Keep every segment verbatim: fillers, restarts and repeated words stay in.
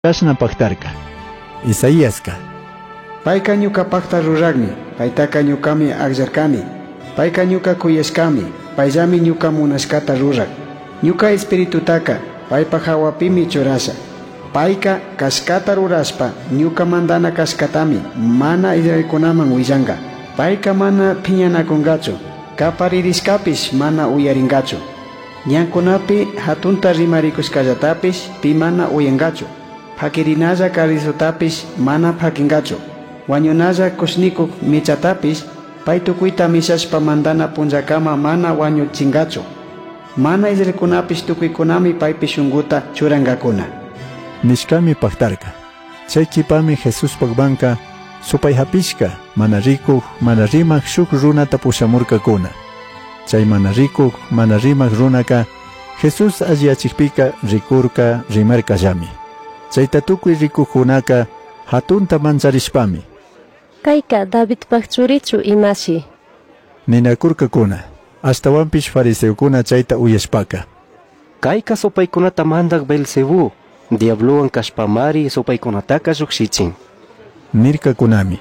Kasna paktarka. Isaíaska. Payka ñukapakta ruragmi, paytaka ñukami agllarkani. Payka ñuka kuyashkami, payllami ñuka munashkata rurag. Ñuka espiritutaka, paypa hawapimi churasha. Payka kashkata rurashpa, ñuka mandana kashkatami, mana Israelkunaman willanga. Payka mana phiñanakungachu, kaparirishkapish mana uyaringachu. Ñankunapi hatunta rimarikushkallatapish pi mana uyangachu. Hakirinalla karisutapish mana hakingachu. Wañunalla kushnikuk michatapish pay tukuyta mishashpa mandana punllakama mana wañuchingachu. Mana Israelkunapish tukuykunami paypi shunguta churangakuna. Nishkami paktarka. Chaykipami Jesús pakbanka supay hapishka mana rikuq mana rimaq shuk runata pushamurkakuna. Chay mana rikuq mana rimaq runaka Jesús alliyachikpika rikurka rimarkallami. Chayta tukuy rikuqkunaka hatunta mancharishpami. Kayka Davidpaq churichu imashi. Ninakurkakuna. Ashtawanpish fariseukuna chayta uyashpaka. Kayka supaykunata mandak Belzebú, diabluwan kashpamari supaykunataka lluqsichin. Nirkakunami.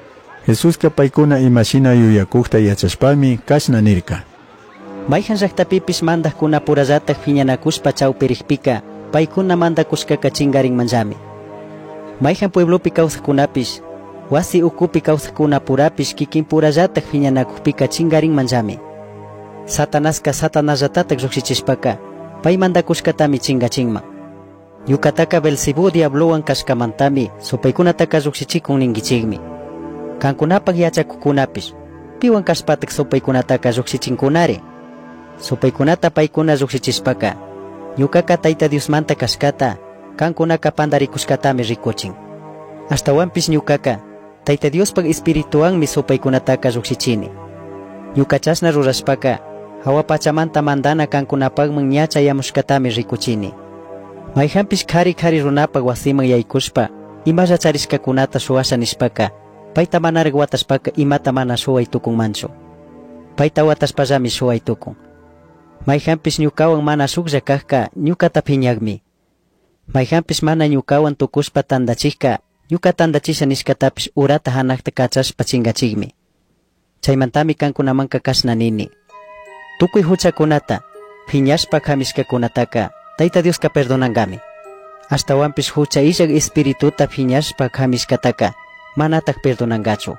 Jesuska paykuna imashina yuyakukta yachashpami kashna nirka. Mayhan llaqtapipish mandaqkuna purallatak phiñanakushpa chawpiriqpika paykuna mandakushkaka chingarinmanllami. Mayhan pueblopi kawsaqkunapish wasi ukupi kawsaqkuna purapish kikin purallatak phiñanakuqpika chingarinmanllami. Satanaska satanallatataq lluqsichishpaka pay mandakushkatami chingachinman. Ñukataka Belzebú diabluwan kashkamantami supaykunataka lluqsichikun ninkichikmi. Kankunapaq yachakukunapish piwan kashpatak supaykunataka lluqsichinkunari. Supaykunata paykuna lluqsichishpaka ñukaka Tayta Diosmanta kashkata kankunaka pandarikushkatami rikuchin. Ashtawanpish ñukaka Tayta Diospaq espirituwanmi supaykunataka lluqsichini. Ñuka chashna rurashpaka hawa pachamanta mandana kankunapaqman ñachayamushkatami rikuchini. Mayhanpish khari khari runapaq wasiman yaykushpa imalla charishkakunata shuwasha nishpaka payta manaraq watashpaka imata mana shuway tukunmanchu. Payta watashpallami shuway tukun. Mayhanpish ñukawan mana shuklla kaqka ñukata phiñaqmi. Mayhanpish mana ñukawan tukushpa tandachikka ñuka tandachisha nishkatapish urata hanaqta kachashpa chingachikmi. Chaymantami kankunamanka kashna nini. Tukuy huchakunata phiñashpa khamishkakunataka Tayta Dioska perdonangami. Ashtawanpish hucha illak espirituta phiñashpa khamishkataka manataq perdonangachu.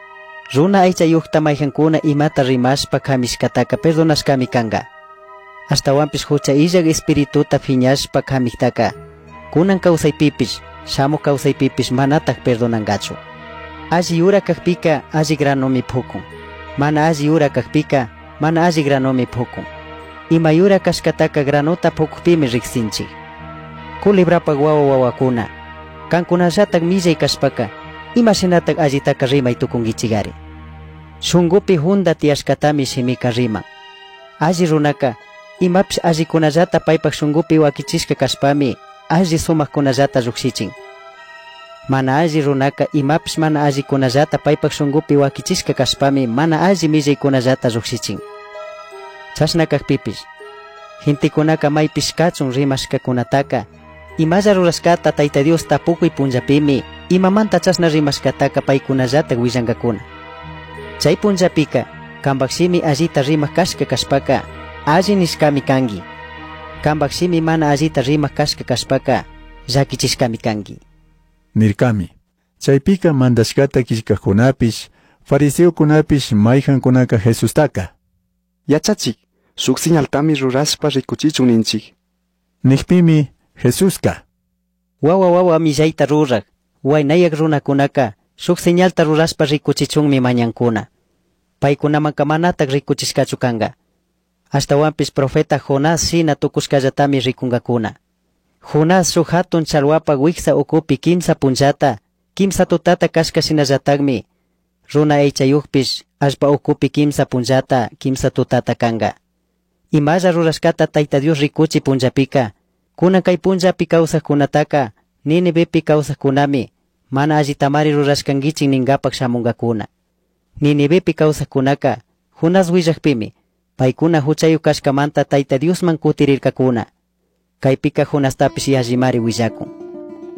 Runa aychayuqta mayhankuna imata rimashpa khamishkataka perdonashkami kanga. Ashtawanpish hucha illak espirituta phiñashpa khamiktaqa kunan kawsaypipish shamuq kawsaypipish manataq perdonangachu. Alli yura kaqpika alli granomi phukun. Mana alli yura kaqpika mana alli granomi phukun. Ima yura kashkataka granota phukupimi riqsinchik. Kulibrapaq wawa wawakuna kankunallatak millay kashpaka imashinataq allitaka rimay tukunkichigari. Shungupi hunda tiyashkatami shimika rima. Alli runaka imapish allikunallata paypaq shungupi wakichishka kashpami alli sumaqkunallata lluqsichin. Mana alli runaka imapish mana allikunallata paypaq shungupi wakichishka kashpami mana alli millaykunallata lluqsichin. Chashna kaqpipish hintikunaka maypish kachun rimashkakunataka imalla rurashkata Tayta Dios tapukuy punllapimi imamanta chashna rimashkataka paykunallata willankakuna. Chay punllapika kanpaqshimi allita rimaq kashka kashpaka alli nishkami kanki. Kanpaqshimi mana allita rimaq kashka kashpaka llakichishkami kanki. Nirkami. Chaypika mandashkata kishkakunapish fariseukunapish mayhankunaka Jesustaka. Yachachik, shuk señaltami rurashpa rikuchichun ninchik. Nikpimi Jesuska. Wawa wawa millayta ruraq, waynayak runakunaka shuk señalta rurashpa rikuchichunmi mañankuna. Paykunamanka manataq rikuchishkachu kanga. Ashtawanpish profeta Jonás shina tukushkallatami rikunkakuna. Jonás shuk hatun challwapaq wiksa ukupi kimsa punllata, kimsa tutata kashka shinallatakmi runa aychayuqpish ashpa ukupi kimsa punllata, kimsa tutata kanga. Imalla rurashkata Tayta Dios rikuchi punllapika, kunan kay punllapi kawsaqkunataka Ninivepi kawsaqkunami mana allitamari rurashkankichin ninkapaq shamunkakuna. Ninivepi kawsaqkunaka Jonás willaqpimi paykuna huchayu kashkamanta Tayta Diosman kutirirkakuna. Kaypika Jonastapish yallimari willakun.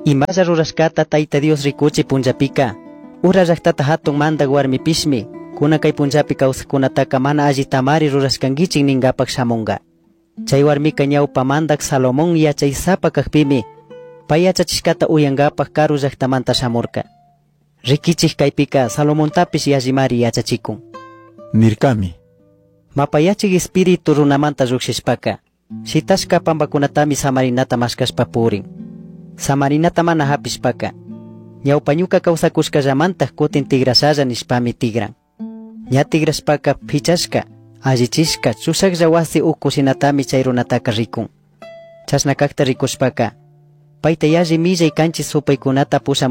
Imalla rurashkata Tayta Dios rikuchi punllapika ura llaqtata hatun mandag warmipishmi kuna kay punllapi kawsaqkunataqa mana alli tamari rurashkankichik ningapak shamunqa. Chay warmika ñawpa mandag Salomón yachaysapa kaqpimi pay yachachishkata uyankapak karu llaqtamanta shamurka. Rikichik kaypika Salomontapish yallimari yachachikun. Nirkami. Mapayachik espiritu runamanta llukshishpaka shitashka pambakunatami Samarinata mashkashpa purin. Samarinata mana hapishpaka ñawpa ñuka kawsakushkallamanta kutin tigrashalla nishpami tigran. Ña tigrashpaka phichashka allichishka chusaqlla wasi ukushinatami chay runataka rikun. Chashna kakta rikushpaka payta yalli millay kanchis supaykunata pusha